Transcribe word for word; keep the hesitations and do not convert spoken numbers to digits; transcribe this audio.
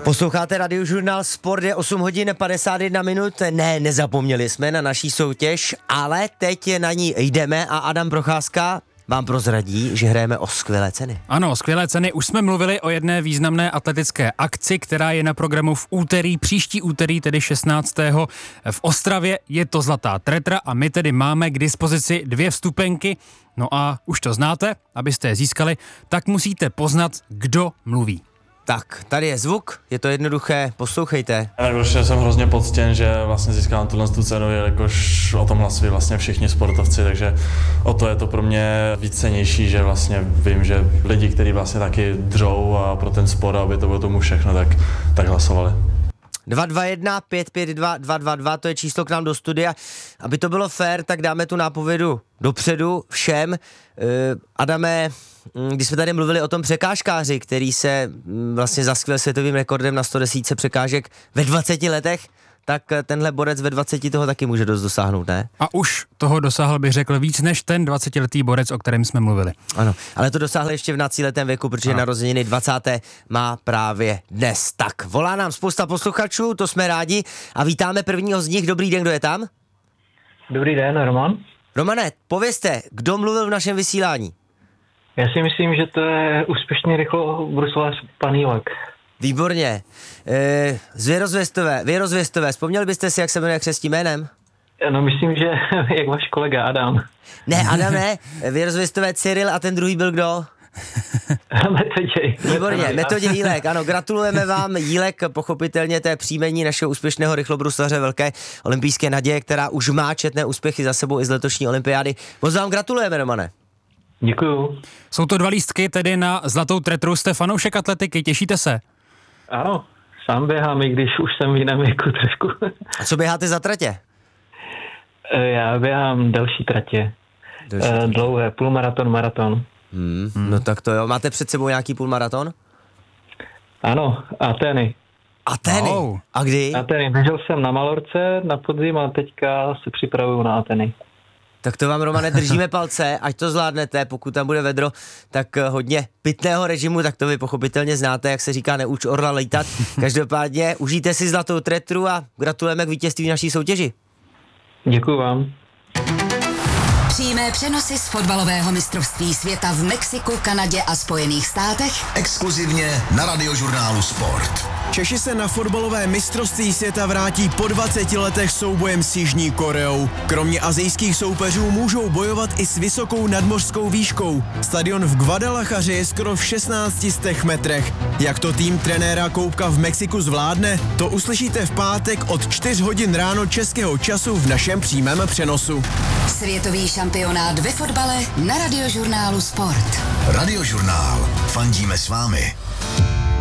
Posloucháte Radiožurnál Sport, je osm hodin padesát jedna minut. Ne, nezapomněli jsme na naší soutěž, ale teď na ní jdeme a Adam Procházka vám prozradí, že hrajeme o skvělé ceny. Ano, skvělé ceny. Už jsme mluvili o jedné významné atletické akci, která je na programu v úterý, příští úterý, tedy šestnáctého v Ostravě. Je to Zlatá Tretra a my tedy máme k dispozici dvě vstupenky. No a už to znáte, abyste je získali, tak musíte poznat, kdo mluví. Tak, tady je zvuk, je to jednoduché, poslouchejte. Jakože jsem hrozně poctěn, že vlastně získám tuhle tu cenu, jelikož o tom hlasují vlastně všichni sportovci, takže o to je to pro mě víc cennější, že vlastně vím, že lidi, kteří vlastně taky dřou a pro ten sport, aby to bylo tomu všechno, tak, tak hlasovali. dva dva jedna pět pět dva dva dva dva, to je číslo k nám do studia. Aby to bylo fér, tak dáme tu nápovědu dopředu všem. Uh, Adame, když jsme tady mluvili o tom překážkáři, který se vlastně zaskvěl světovým rekordem na sto deset překážek ve dvaceti letech, tak tenhle borec ve dvaceti toho taky může dost dosáhnout, ne? A už toho dosáhl, bych řekl, víc než ten dvacetiletý borec, o kterém jsme mluvili. Ano, ale to dosáhl ještě v náctiletém věku, protože ano. Narozeniny dvacáté má právě dnes. Tak, volá nám spousta posluchačů, to jsme rádi a vítáme prvního z nich. Dobrý den, kdo je tam? Dobrý den, Roman. Romane, povězte, kdo mluvil v našem vysílání? Já si myslím, že to je úspěšný rychlobruslař pan Jílek. Výborně. E, z Věrozvěstové, Věrozvěstové, vzpomněli byste si, jak se jmenuje křestním jménem? No myslím, že jak váš kolega Adam. Ne, Adam ne, Věrozvěstové Cyril a ten druhý byl kdo? Metoděj. Výborně, Metoděj Jílek, ano, gratulujeme vám. Jílek, pochopitelně, to je příjmení našeho úspěšného rychlobruslaře, velké olympijské naděje, která už má četné úspěchy za sebou i z letošní olympiády. Moc vám gratulujeme, Romane. Děkuju. Jsou to dva lístky tedy na Zlatou Tretru. Jste fanoušek atletiky, těšíte se? Ano, sám běhám, i když už jsem v jiném věku trošku. A co běháte za tratě? Já běhám delší tratě. Delší tratě. Dlouhé, půlmaraton, maraton. Hmm, hmm. No tak to jo. Máte před sebou nějaký půlmaraton? Ano, Atény. Atény? Oh. A kdy? Atény. Běžel jsem na Malorce na podzim a teďka se připravuju na Atény. Tak to vám, Romane, držíme palce, ať to zvládnete, pokud tam bude vedro, tak hodně pitného režimu, tak to vy pochopitelně znáte, jak se říká, neuč orla lejtat. Každopádně užijte si Zlatou Tretru a gratulujeme k vítězství naší soutěži. Děkuju vám. Přímé přenosy z fotbalového mistrovství světa v Mexiku, Kanadě a Spojených státech. Exkluzivně na Radiožurnálu Sport. Češi se na fotbalové mistrovství světa vrátí po dvaceti letech soubojem s Jižní Koreou. Kromě asijských soupeřů můžou bojovat i s vysokou nadmořskou výškou. Stadion v Guadalajaře je skoro v šestnácti stech metrech. Jak to tým trenéra Koupka v Mexiku zvládne, to uslyšíte v pátek od čtyř hodin ráno českého času v našem přímém přenosu. Světový šampionát ve fotbale na Radiožurnálu Sport. Radiožurnál. Fandíme s vámi.